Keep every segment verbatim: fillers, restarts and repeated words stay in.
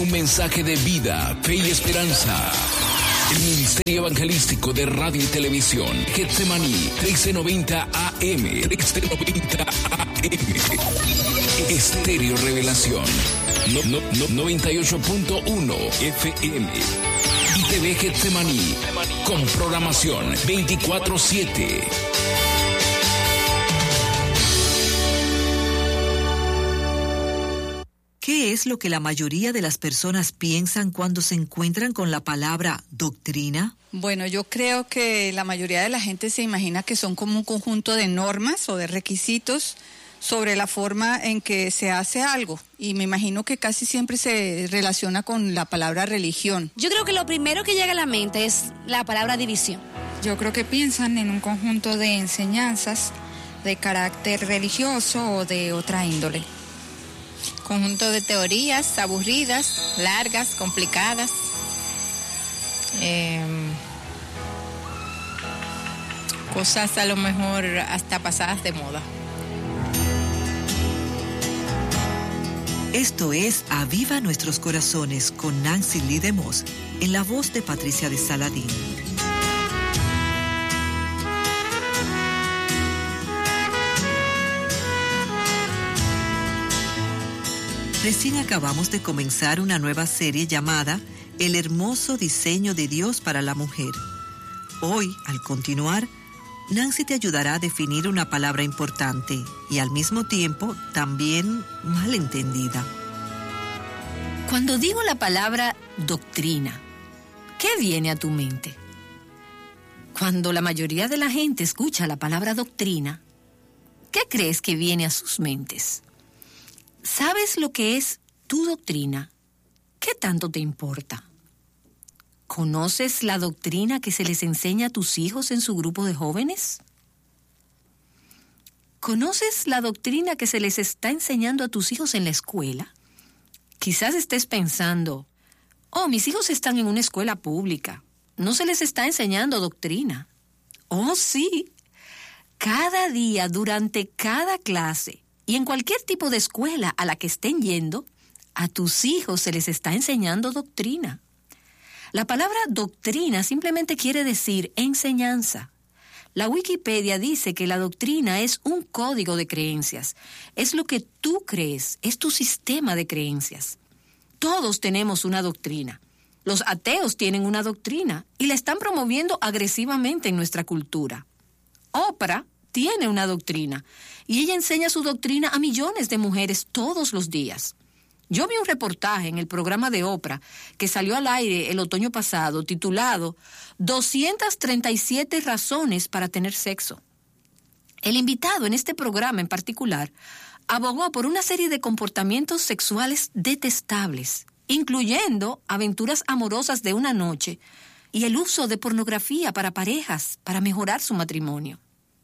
un mensaje de vida, fe y esperanza. El Ministerio Evangelístico de Radio y Televisión, Getsemaní, trece noventa A M, trece noventa A M. Estéreo Revelación, no, no, no, noventa y ocho punto uno F M. Y T V Getsemaní, con programación veinticuatro siete. ¿Qué es lo que la mayoría de las personas piensan cuando se encuentran con la palabra doctrina? Bueno, yo creo que la mayoría de la gente se imagina que son como un conjunto de normas o de requisitos sobre la forma en que se hace algo. Y me imagino que casi siempre se relaciona con la palabra religión. Yo creo que lo primero que llega a la mente es la palabra división. Yo creo que piensan en un conjunto de enseñanzas de carácter religioso o de otra índole. Conjunto de teorías aburridas, largas, complicadas. Eh, cosas a lo mejor hasta pasadas de moda. Esto es Aviva Nuestros Corazones con Nancy Lee DeMoss, en la voz de Patricia de Saladín. Recién acabamos de comenzar una nueva serie llamada El hermoso diseño de Dios para la mujer. Hoy, al continuar, Nancy te ayudará a definir una palabra importante y al mismo tiempo también mal entendida. Cuando digo la palabra doctrina, ¿qué viene a tu mente? Cuando la mayoría de la gente escucha la palabra doctrina, ¿qué crees que viene a sus mentes? ¿Sabes lo que es tu doctrina? ¿Qué tanto te importa? ¿Conoces la doctrina que se les enseña a tus hijos en su grupo de jóvenes? ¿Conoces la doctrina que se les está enseñando a tus hijos en la escuela? Quizás estés pensando, oh, mis hijos están en una escuela pública, no se les está enseñando doctrina. Oh, sí, cada día, durante cada clase, y en cualquier tipo de escuela a la que estén yendo, a tus hijos se les está enseñando doctrina. La palabra doctrina simplemente quiere decir enseñanza. La Wikipedia dice que la doctrina es un código de creencias. Es lo que tú crees, es tu sistema de creencias. Todos tenemos una doctrina. Los ateos tienen una doctrina y la están promoviendo agresivamente en nuestra cultura. Oprah tiene una doctrina y ella enseña su doctrina a millones de mujeres todos los días. Yo vi un reportaje en el programa de Oprah que salió al aire el otoño pasado titulado doscientas treinta y siete razones para tener sexo. El invitado en este programa en particular abogó por una serie de comportamientos sexuales detestables, incluyendo aventuras amorosas de una noche y el uso de pornografía para parejas para mejorar su matrimonio.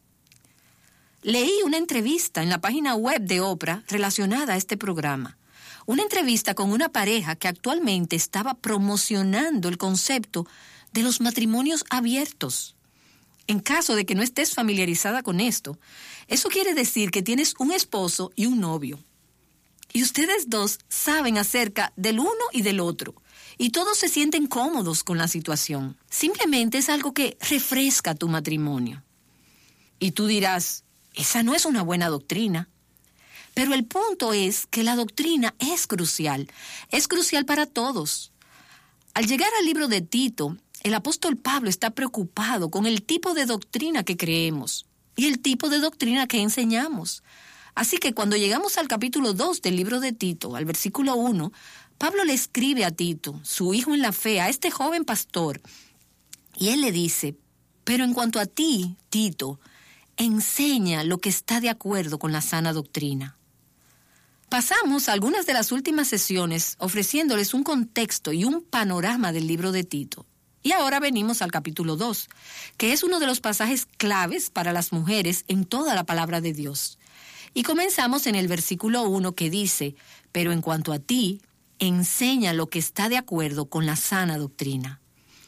Leí una entrevista en la página web de Oprah relacionada a este programa. Una entrevista con una pareja que actualmente estaba promocionando el concepto de los matrimonios abiertos. En caso de que no estés familiarizada con esto, eso quiere decir que tienes un esposo y un novio. Y ustedes dos saben acerca del uno y del otro. Y todos se sienten cómodos con la situación. Simplemente es algo que refresca tu matrimonio. Y tú dirás, esa no es una buena doctrina. Pero el punto es que la doctrina es crucial. Es crucial para todos. Al llegar al libro de Tito, el apóstol Pablo está preocupado con el tipo de doctrina que creemos y el tipo de doctrina que enseñamos. Así que cuando llegamos al capítulo dos del libro de Tito, al versículo uno, Pablo le escribe a Tito, su hijo en la fe, a este joven pastor, y él le dice, pero en cuanto a ti, Tito, enseña lo que está de acuerdo con la sana doctrina. Pasamos algunas de las últimas sesiones ofreciéndoles un contexto y un panorama del libro de Tito. Y ahora venimos al capítulo dos, que es uno de los pasajes claves para las mujeres en toda la palabra de Dios. Y comenzamos en el versículo uno que dice, pero en cuanto a ti, enseña lo que está de acuerdo con la sana doctrina.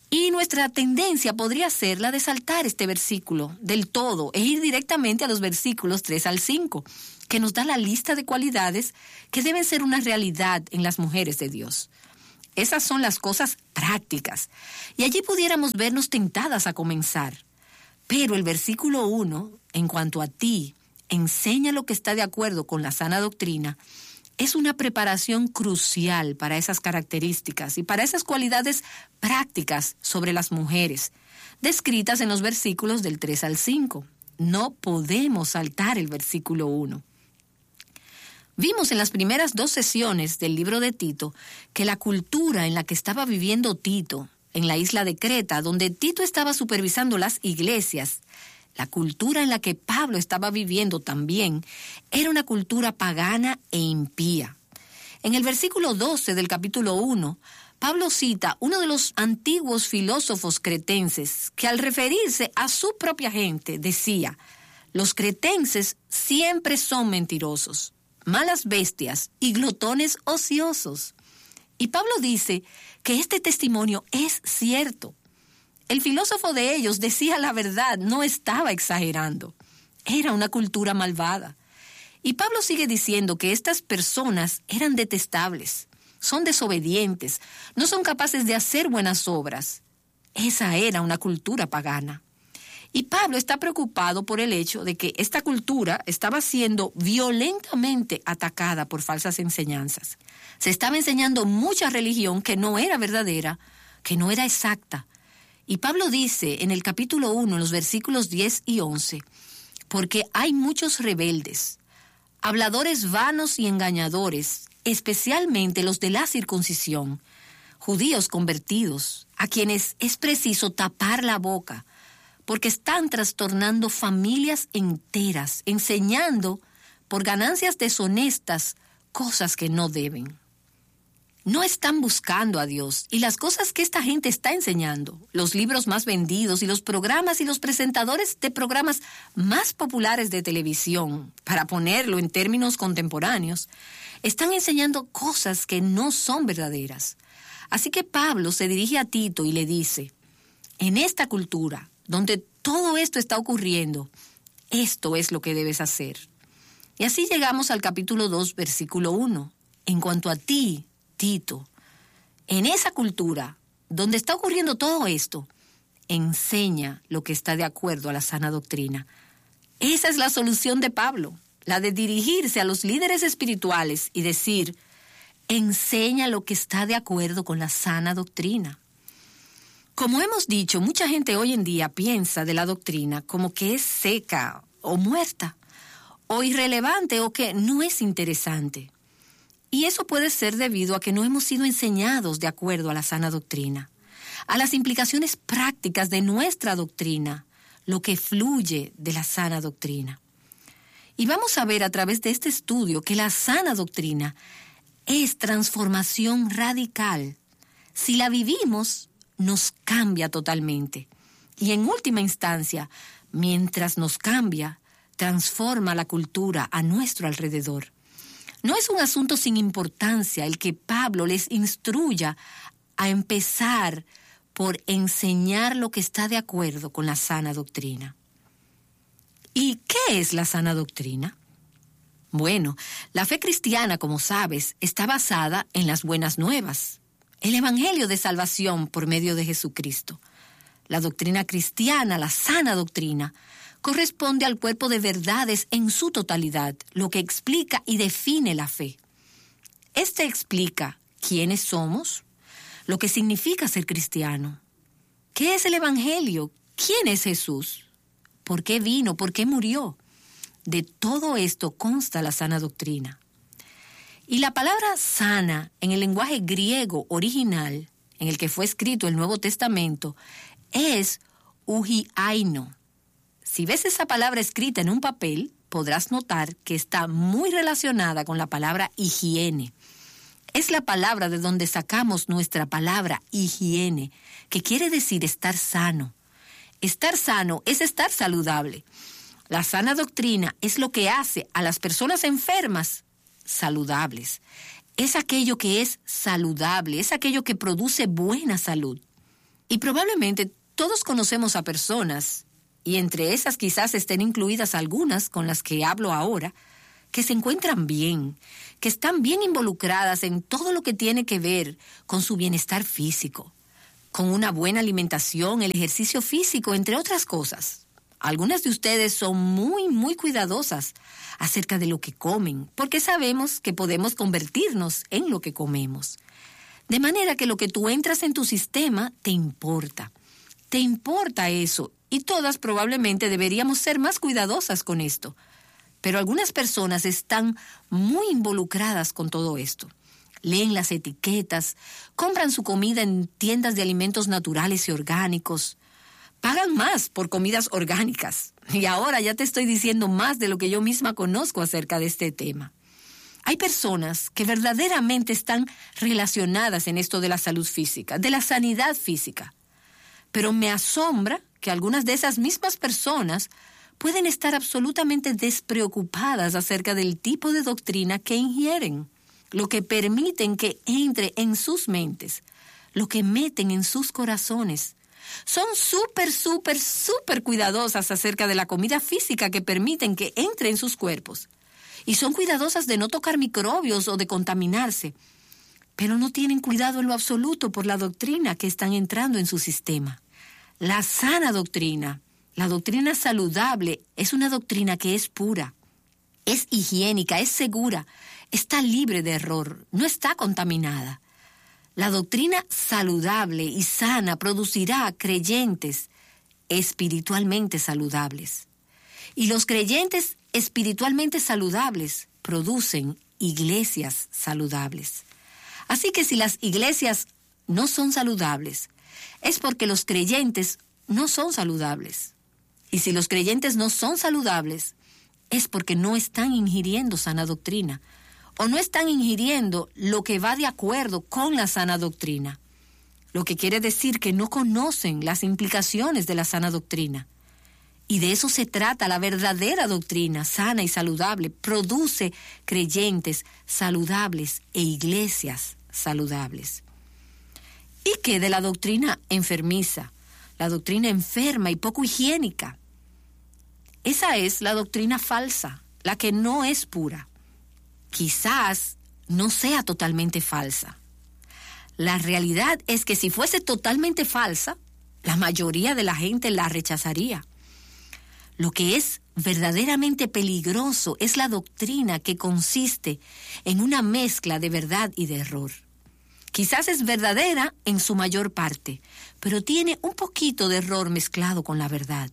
Y nuestra tendencia podría ser la de saltar este versículo del todo e ir directamente a los versículos tres al cinco, que nos da la lista de cualidades que deben ser una realidad en las mujeres de Dios. Esas son las cosas prácticas, y allí pudiéramos vernos tentadas a comenzar. Pero el versículo uno, en cuanto a ti, enseña lo que está de acuerdo con la sana doctrina, es una preparación crucial para esas características y para esas cualidades prácticas sobre las mujeres, descritas en los versículos del tres al cinco. No podemos saltar el versículo uno. Vimos en las primeras dos sesiones del libro de Tito que la cultura en la que estaba viviendo Tito, en la isla de Creta, donde Tito estaba supervisando las iglesias, la cultura en la que Pablo estaba viviendo también, era una cultura pagana e impía. En el versículo doce del capítulo uno, Pablo cita uno de los antiguos filósofos cretenses que al referirse a su propia gente decía: los cretenses siempre son mentirosos, malas bestias y glotones ociosos. Y Pablo dice que este testimonio es cierto. El filósofo de ellos decía la verdad, no estaba exagerando. Era una cultura malvada. Y Pablo sigue diciendo que estas personas eran detestables, son desobedientes, no son capaces de hacer buenas obras. Esa era una cultura pagana. Y Pablo está preocupado por el hecho de que esta cultura estaba siendo violentamente atacada por falsas enseñanzas. Se estaba enseñando mucha religión que no era verdadera, que no era exacta. Y Pablo dice en el capítulo uno, en los versículos diez y once, porque hay muchos rebeldes, habladores vanos y engañadores, especialmente los de la circuncisión, judíos convertidos, a quienes es preciso tapar la boca, porque están trastornando familias enteras, enseñando por ganancias deshonestas cosas que no deben. No están buscando a Dios, y las cosas que esta gente está enseñando, los libros más vendidos y los programas y los presentadores de programas más populares de televisión, para ponerlo en términos contemporáneos, están enseñando cosas que no son verdaderas. Así que Pablo se dirige a Tito y le dice: en esta cultura, donde todo esto está ocurriendo, esto es lo que debes hacer. Y así llegamos al capítulo dos, versículo uno. En cuanto a ti, Tito, en esa cultura donde está ocurriendo todo esto, enseña lo que está de acuerdo a la sana doctrina. Esa es la solución de Pablo, la de dirigirse a los líderes espirituales y decir: enseña lo que está de acuerdo con la sana doctrina. Como hemos dicho, mucha gente hoy en día piensa de la doctrina como que es seca o muerta, o irrelevante, o que no es interesante. Y eso puede ser debido a que no hemos sido enseñados de acuerdo a la sana doctrina, a las implicaciones prácticas de nuestra doctrina, lo que fluye de la sana doctrina. Y vamos a ver a través de este estudio que la sana doctrina es transformación radical. Si la vivimos, nos cambia totalmente. Y en última instancia, mientras nos cambia, transforma la cultura a nuestro alrededor. No es un asunto sin importancia el que Pablo les instruya a empezar por enseñar lo que está de acuerdo con la sana doctrina. ¿Y qué es la sana doctrina? Bueno, la fe cristiana, como sabes, está basada en las buenas nuevas, el evangelio de salvación por medio de Jesucristo. La doctrina cristiana, la sana doctrina, corresponde al cuerpo de verdades en su totalidad, lo que explica y define la fe. Este explica quiénes somos, lo que significa ser cristiano, qué es el evangelio, quién es Jesús, por qué vino, por qué murió. De todo esto consta la sana doctrina. Y la palabra sana en el lenguaje griego original, en el que fue escrito el Nuevo Testamento, es ugiaino. Si ves esa palabra escrita en un papel, podrás notar que está muy relacionada con la palabra higiene. Es la palabra de donde sacamos nuestra palabra higiene, que quiere decir estar sano. Estar sano es estar saludable. La sana doctrina es lo que hace a las personas enfermas saludables. Es aquello que es saludable, es aquello que produce buena salud. Y probablemente todos conocemos a personas, y entre esas quizás estén incluidas algunas con las que hablo ahora, que se encuentran bien, que están bien involucradas en todo lo que tiene que ver con su bienestar físico, con una buena alimentación, el ejercicio físico, entre otras cosas. Algunas de ustedes son muy, muy cuidadosas acerca de lo que comen, porque sabemos que podemos convertirnos en lo que comemos. De manera que lo que tú entras en tu sistema te importa. Te importa eso, y todas probablemente deberíamos ser más cuidadosas con esto. Pero algunas personas están muy involucradas con todo esto. Leen las etiquetas, compran su comida en tiendas de alimentos naturales y orgánicos, pagan más por comidas orgánicas. Y ahora ya te estoy diciendo más de lo que yo misma conozco acerca de este tema. Hay personas que verdaderamente están relacionadas en esto de la salud física, de la sanidad física. Pero me asombra que algunas de esas mismas personas pueden estar absolutamente despreocupadas acerca del tipo de doctrina que ingieren, lo que permiten que entre en sus mentes, lo que meten en sus corazones. Son súper, súper, súper cuidadosas acerca de la comida física que permiten que entre en sus cuerpos. Y son cuidadosas de no tocar microbios o de contaminarse, pero no tienen cuidado en lo absoluto por la doctrina que están entrando en su sistema. La sana doctrina, la doctrina saludable, es una doctrina que es pura, es higiénica, es segura, está libre de error, no está contaminada. La doctrina saludable y sana producirá creyentes espiritualmente saludables. Y los creyentes espiritualmente saludables producen iglesias saludables. Así que si las iglesias no son saludables, es porque los creyentes no son saludables. Y si los creyentes no son saludables, es porque no están ingiriendo sana doctrina, o no están ingiriendo lo que va de acuerdo con la sana doctrina. Lo que quiere decir que no conocen las implicaciones de la sana doctrina. Y de eso se trata la verdadera doctrina sana y saludable. Produce creyentes saludables e iglesias saludables. ¿Y qué de la doctrina enfermiza? La doctrina enferma y poco higiénica. Esa es la doctrina falsa, la que no es pura. Quizás no sea totalmente falsa. La realidad es que si fuese totalmente falsa, la mayoría de la gente la rechazaría. Lo que es verdaderamente peligroso es la doctrina que consiste en una mezcla de verdad y de error. Quizás es verdadera en su mayor parte, pero tiene un poquito de error mezclado con la verdad.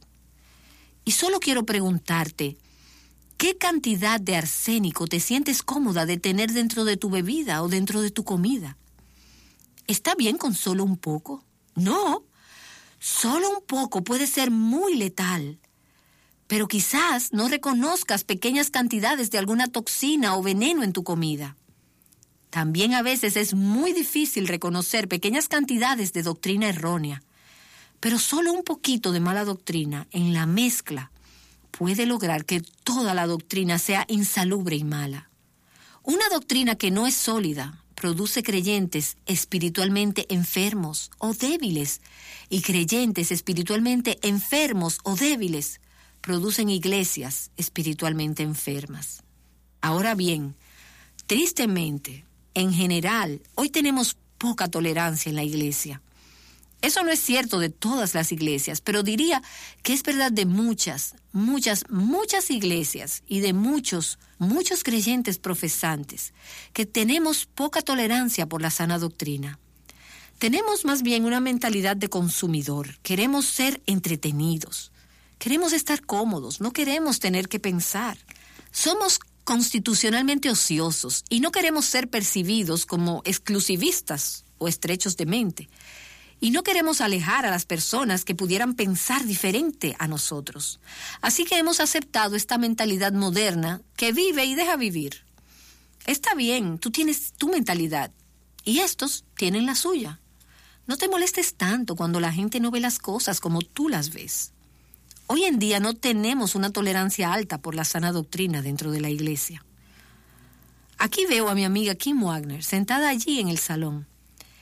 Y solo quiero preguntarte, ¿qué cantidad de arsénico te sientes cómoda de tener dentro de tu bebida o dentro de tu comida? ¿Está bien con solo un poco? No, solo un poco puede ser muy letal. Pero quizás no reconozcas pequeñas cantidades de alguna toxina o veneno en tu comida. También a veces es muy difícil reconocer pequeñas cantidades de doctrina errónea, pero solo un poquito de mala doctrina en la mezcla puede lograr que toda la doctrina sea insalubre y mala. Una doctrina que no es sólida produce creyentes espiritualmente enfermos o débiles, y creyentes espiritualmente enfermos o débiles producen iglesias espiritualmente enfermas. Ahora bien, tristemente, en general, hoy tenemos poca tolerancia en la iglesia. Eso no es cierto de todas las iglesias, pero diría que es verdad de muchas, muchas, muchas iglesias y de muchos, muchos creyentes profesantes, que tenemos poca tolerancia por la sana doctrina. Tenemos más bien una mentalidad de consumidor. Queremos ser entretenidos. Queremos estar cómodos, no queremos tener que pensar. Somos constitucionalmente ociosos y no queremos ser percibidos como exclusivistas o estrechos de mente. Y no queremos alejar a las personas que pudieran pensar diferente a nosotros. Así que hemos aceptado esta mentalidad moderna que vive y deja vivir. Está bien, tú tienes tu mentalidad y estos tienen la suya. No te molestes tanto cuando la gente no ve las cosas como tú las ves. Hoy en día no tenemos una tolerancia alta por la sana doctrina dentro de la iglesia. Aquí veo a mi amiga Kim Wagner sentada allí en el salón.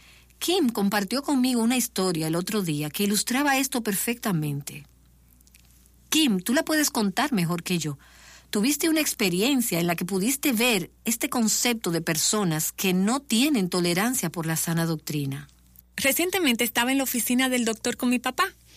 Kim compartió conmigo una historia el otro día que ilustraba esto perfectamente. Kim, tú la puedes contar mejor que yo. Tuviste una experiencia en la que pudiste ver este concepto de personas que no tienen tolerancia por la sana doctrina. Recientemente estaba en la oficina del doctor con mi papá